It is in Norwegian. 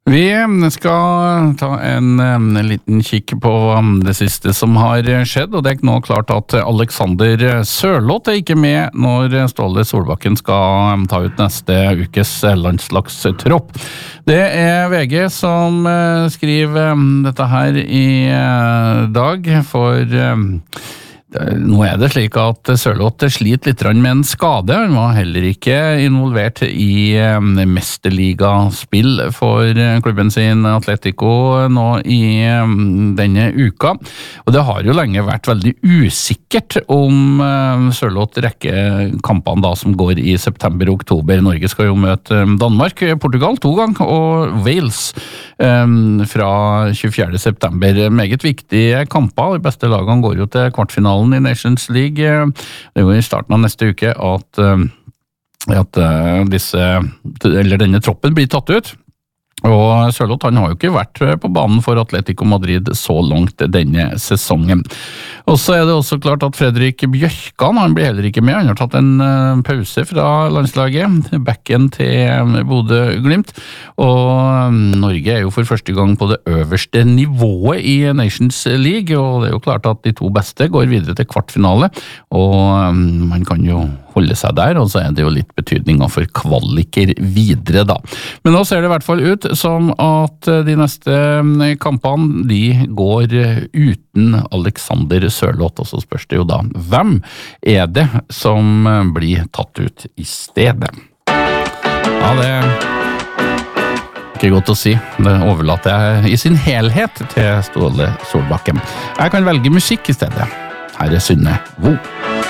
Vi skal ta en liten kikk på det siste som har skjedd, og det nå klart at Alexander Sørloth ikke med når Ståle Solbakken skal ta ut neste ukes landslagstropp. Det VG som skriver dette her i dag, for nå det slik at Sørloth sliter litt med en skade. Han var heller ikke involvert i mesterligaspill for klubben sin Atletico nå i denne uka. Og det har jo lenge vært veldig usikkert om Sørloth rekker kampene da som går i september-oktober. Norge skal jo møte Danmark, Portugal 2 ganger, og Wales fra 24. september. Meget viktige kamper. De beste lagene går jo til kvartfinalen i Nations League. Det er jo i starten av neste uke at denne troppen blir tatt ut. Og Sørloth han har jo ikke vært på banen for Atletico Madrid så langt denne sesongen. Og så det også klart at Fredrik Bjørkan, han blir heller ikke med. Han har tatt en pause fra landslaget, backen til Bodø/Glimt. Og Norge jo for første gang på det øverste nivået i Nations League, og det jo klart at de 2 beste går videre til kvartfinale, og man kan jo holde seg der, og så det jo litt betydninger for kvaliker videre da. Men nå ser det i hvert fall ut som at de neste kampene, de går uten Alexander Sørloth, og så spørs det jo da, hvem det som blir tatt ut i stedet? Ja, det ikke godt å si. Det overlater jeg i sin helhet til Ståle Solbakken. Jeg kan velge musikk i stedet. Her Synne Vo.